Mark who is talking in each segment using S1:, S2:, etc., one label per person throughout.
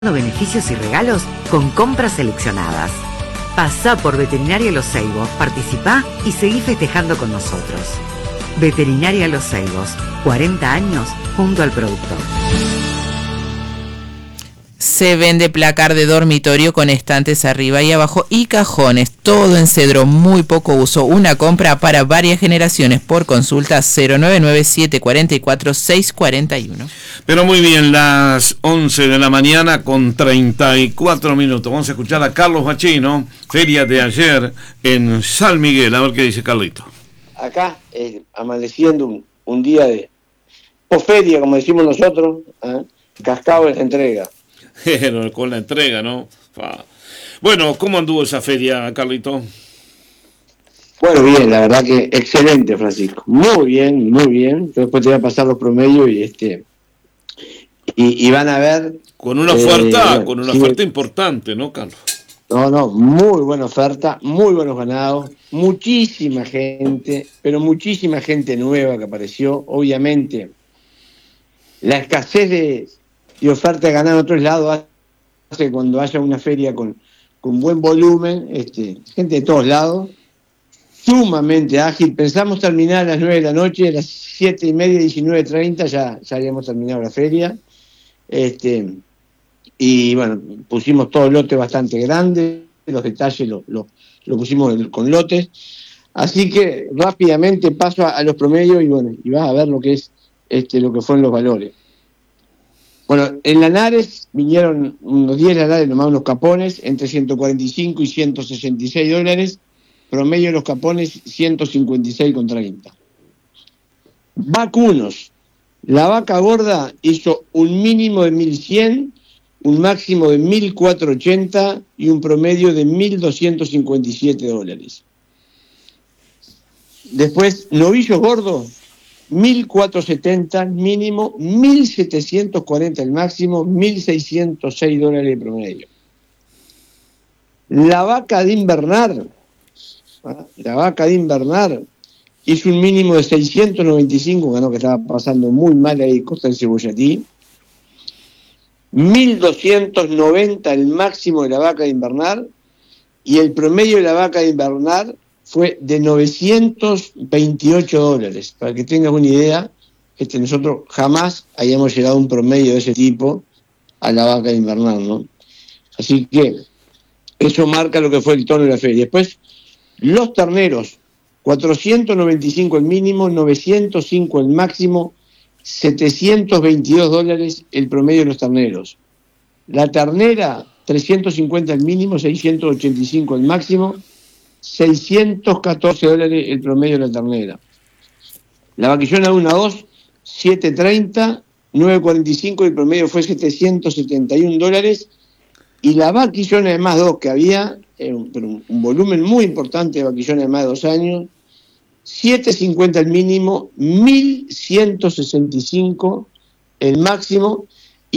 S1: beneficios y regalos con compras seleccionadas. Pasá por Veterinaria Los Ceibos, participá y seguí festejando con nosotros. Veterinaria Los Ceibos, 40 años junto al productor.
S2: Se vende placar de dormitorio con estantes arriba y abajo y cajones, todo en cedro, muy poco uso. Una compra para varias generaciones. Por consulta 099-744-641.
S3: Pero muy bien, las 11 de la mañana con 34 minutos. Vamos a escuchar a Carlos Machino, feria de ayer en San Miguel. A ver qué dice Carlito.
S4: Acá, amaneciendo un día de posferia, como decimos nosotros, cascado en la entrega.
S3: Con la entrega, ¿no? Bueno, ¿cómo anduvo esa feria, Carlito?
S4: Bueno, bien, la verdad que excelente, Francisco. Muy bien, muy bien. Yo después te voy a pasar los promedios y van a ver.
S3: Con una oferta importante, ¿no, Carlos?
S4: No, muy buena oferta, muy buenos ganados, muchísima gente, pero muchísima gente nueva que apareció. Obviamente, la escasez de oferta de ganado en otros lados hace que cuando haya una feria con buen volumen, gente de todos lados, sumamente ágil. Pensamos terminar a las 9 de la noche, a las 7:30, 19:30 ya habíamos terminado la feria. Y bueno, pusimos todo el lote bastante grande, los detalles lo pusimos con lotes. Así que rápidamente paso a los promedios y vas a ver lo que es lo que fueron los valores. Bueno, en Lanares vinieron unos 10 Lanares, nomás unos capones, entre 145 y 166 dólares. Promedio de los capones, 156,30. Vacunos. La vaca gorda hizo un mínimo de 1.100, un máximo de 1.480 y un promedio de 1.257 dólares. Después, novillos gordos, 1.470 mínimo, 1.740 el máximo, 1.606 dólares el promedio. La vaca de invernar hizo un mínimo de 695, ganó, que estaba pasando muy mal ahí Costa del Cebollatí. 1.290 el máximo de la vaca de invernar, y el promedio de la vaca de invernar fue de 928 dólares. Para que tengas una idea, nosotros jamás hayamos llegado a un promedio de ese tipo a la vaca de invernar, ¿no? Así que eso marca lo que fue el tono de la feria. Después, los terneros, 495 el mínimo, 905 el máximo, 722 dólares el promedio de los terneros. La ternera, 350 el mínimo, 685 el máximo, 614 dólares el promedio de la ternera. La vaquillona 1 a 2, 730, 945, el promedio fue 771 dólares. Y la vaquillona de más 2 que había, un volumen muy importante de vaquillona de más de 2 años, 750 el mínimo, 1.165 el máximo y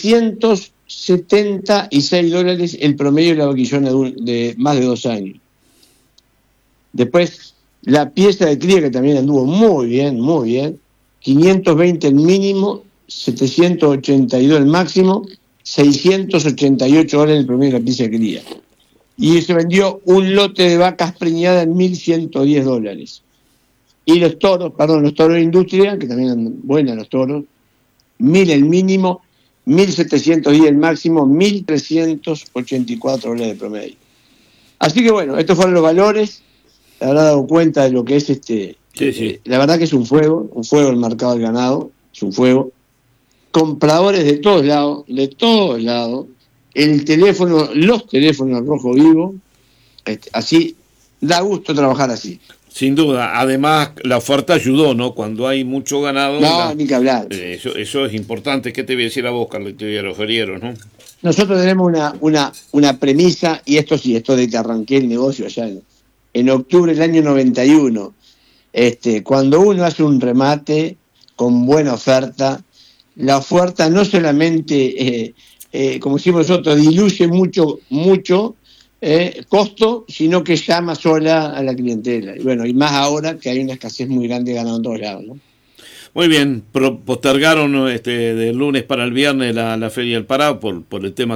S4: 976 dólares el promedio de la vaquillona de más de 2 años. Después, la pieza de cría, que también anduvo muy bien, 520 el mínimo, 782 el máximo, 688 dólares el promedio de la pieza de cría. Y se vendió un lote de vacas preñadas en 1.110 dólares. Y los toros de industria, que también andan buenos los toros, 1.000 el mínimo, 1.710 el máximo, 1.384 dólares de promedio. Así que bueno, estos fueron los valores. Se habrá dado cuenta de lo que es sí. La verdad que es un fuego el mercado del ganado, es un fuego. Compradores de todos lados, los teléfonos rojo vivo, así da gusto trabajar así.
S3: Sin duda, además la oferta ayudó, ¿no? Cuando hay mucho ganado.
S4: No, ni que hablar.
S3: Eso es importante. ¿Qué te voy a decir a vos, Carlito, y a los ferieros, no?
S4: Nosotros tenemos una premisa, y esto de que arranqué el negocio allá en octubre del año 91. Cuando uno hace un remate con buena oferta, la oferta no solamente, como decimos nosotros, diluye mucho costo, sino que llama sola a la clientela. Y bueno, y más ahora que hay una escasez muy grande de ganado en todos lados, ¿no?
S3: Muy bien, postergaron del lunes para el viernes la Feria del Pará por el tema